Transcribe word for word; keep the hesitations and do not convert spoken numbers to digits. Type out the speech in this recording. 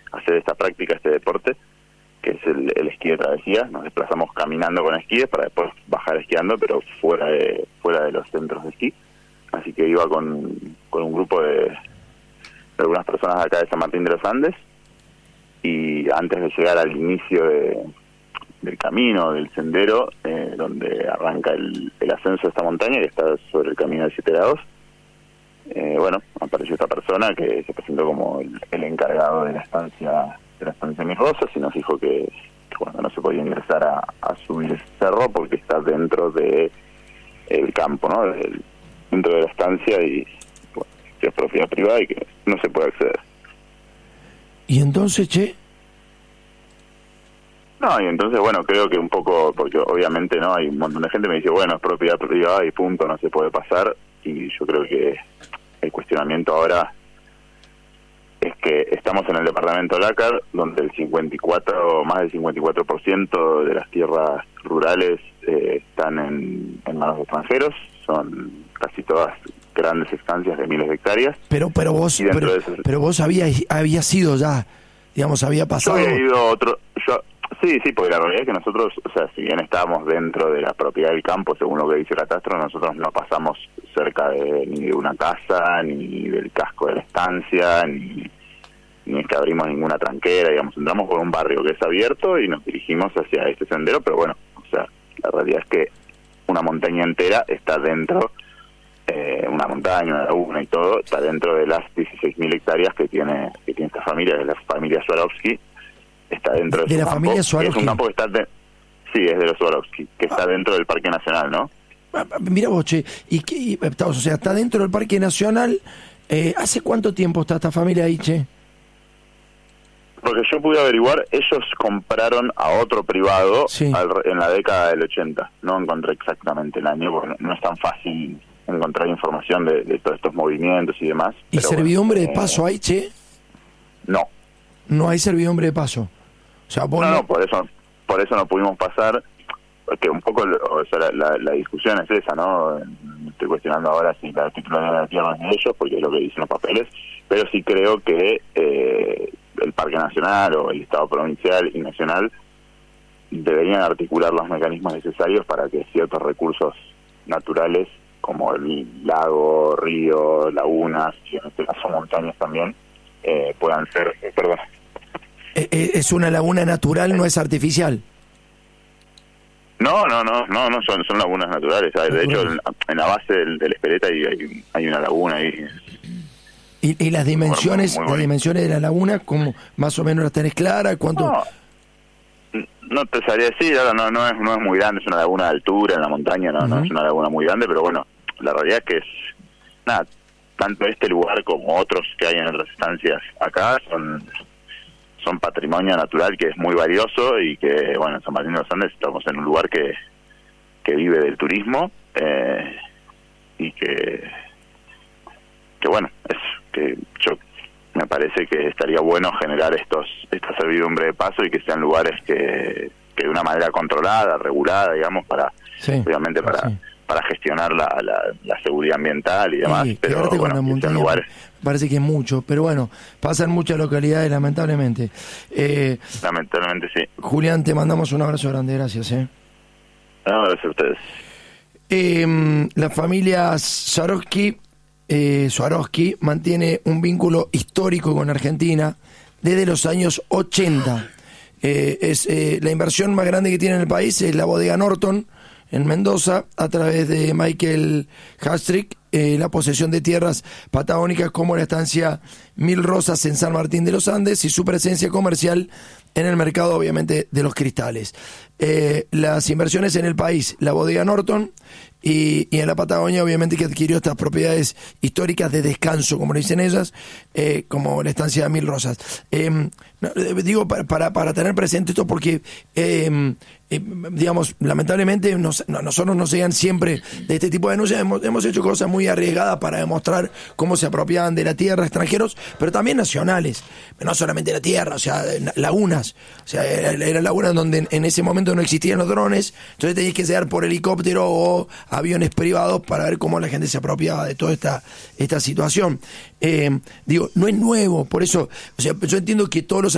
hacer esta práctica, este deporte, que es el, el esquí de travesía. Nos desplazamos caminando con esquíes para después bajar esquiando, pero fuera de fuera de los centros de esquí. Así que iba con, con un grupo de, de algunas personas acá de San Martín de los Andes, y antes de llegar al inicio de, del camino, del sendero, eh, donde arranca el, el ascenso de esta montaña, que está sobre el camino de siete grados, eh, bueno, apareció esta persona que se presentó como el, el encargado de la estancia de la estancia Mis Rosas, y nos dijo que, que bueno, no se podía ingresar a, a subir ese cerro porque está dentro de el campo, ¿no? Del, dentro de la estancia, y bueno, que es propiedad privada y que no se puede acceder. ¿Y entonces, che? No, y entonces, bueno, creo que un poco, porque obviamente no hay un montón de gente que me dice, bueno, es propiedad privada y punto, no se puede pasar, y yo creo que el cuestionamiento ahora es que estamos en el departamento Lácar, donde el cincuenta y cuatro, más del cincuenta y cuatro por ciento de las tierras rurales eh, están en, en manos de extranjeros, son casi todas grandes estancias de miles de hectáreas. Pero pero vos pero, esos... pero vos habías había sido ya, digamos, había pasado. Yo había ido otro, yo sí, sí, porque la realidad es que nosotros, o sea, si bien estábamos dentro de la propiedad del campo, según lo que dice el catastro, nosotros no pasamos cerca de ni de una casa, ni del casco de la estancia, ni ni es que abrimos ninguna tranquera, digamos, entramos por un barrio que es abierto y nos dirigimos hacia este sendero, pero bueno, o sea, la realidad es que una montaña entera está dentro, eh, una montaña, una laguna y todo, está dentro de las dieciséis mil hectáreas que tiene que tiene esta familia, de la familia Swarovski, está dentro de, de su la campo, familia Swarovski. Es un campo que está, de, sí, es de los Swarovski, que está ah. dentro del Parque Nacional, ¿no? Mira vos, che, y qué, o sea, está dentro del Parque Nacional, eh, ¿hace cuánto tiempo está esta familia ahí, che? Porque yo pude averiguar, ellos compraron a otro privado sí. al, en la década del ochenta. No encontré exactamente el año, porque no, no es tan fácil encontrar información de, de todos estos movimientos y demás. ¿Y pero servidumbre bueno, de paso eh, hay, che? No. No hay servidumbre de paso. O sea, vos no, no, no, por eso, por eso no pudimos pasar, porque un poco, o sea, la, la, la discusión es esa, ¿no? Estoy cuestionando ahora si la titularidad de la tierra es de ellos, porque es lo que dicen los papeles, pero sí creo que eh, el Parque Nacional o el Estado provincial y nacional deberían articular los mecanismos necesarios para que ciertos recursos naturales como el lago, río, lagunas y en este caso montañas también eh, puedan ser, eh, perdón. ¿Es una laguna natural, no es artificial? No, no, no, no, no son son lagunas naturales. De naturales. hecho, en, en la base del, del Espereta hay, hay, hay una laguna ahí. ¿Y, y las dimensiones muy, muy las dimensiones de la laguna, como más o menos las tenés claras? ¿Cuánto? No, no te sabría decir, ahora no, no, es, no es muy grande, es una laguna de altura en la montaña, no, uh-huh. no es una laguna muy grande, pero bueno, la realidad es que es, nada, tanto este lugar como otros que hay en otras estancias acá son, son patrimonio natural que es muy valioso y que, bueno, en San Martín de los Andes estamos en un lugar que, que vive del turismo eh, y que, que bueno, es que yo me parece que estaría bueno generar estos esta servidumbre de paso y que sean lugares que, que de una manera controlada, regulada, digamos, para sí, obviamente para sí. para gestionar la, la, la seguridad ambiental y demás, sí, pero bueno, con la montaña lugares. Parece que es mucho, pero bueno, pasan muchas localidades lamentablemente. Eh, lamentablemente sí. Julián, te mandamos un abrazo grande, gracias. Eh. No, gracias a ustedes. Eh, la familia Swarovski Eh, Swarovski mantiene un vínculo histórico con Argentina desde los años ochenta. Eh, es eh, la inversión más grande que tiene en el país es la bodega Norton en Mendoza, a través de Michael Hastrick, eh, la posesión de tierras patagónicas como la estancia Mil Rosas en San Martín de los Andes y su presencia comercial en el mercado, obviamente, de los cristales. Eh, las inversiones en el país, la bodega Norton, y, y en la Patagonia, obviamente, que adquirió estas propiedades históricas de descanso, como le dicen ellas, eh, como la estancia de Mil Rosas. Eh, no, digo, para, para, para tener presente esto, porque, eh, eh, digamos, lamentablemente, nos, no, nosotros nos llegan siempre de este tipo de denuncias. Hemos, hemos hecho cosas muy arriesgadas para demostrar cómo se apropiaban de la tierra extranjeros, pero también nacionales. No solamente la tierra, o sea, lagunas. O sea, eran era lagunas donde en, en ese momento no existían los drones, entonces tenías que llegar por helicóptero o aviones privados para ver cómo la gente se apropiaba de toda esta esta situación. Eh, digo, no es nuevo, por eso, o sea, yo entiendo que todos los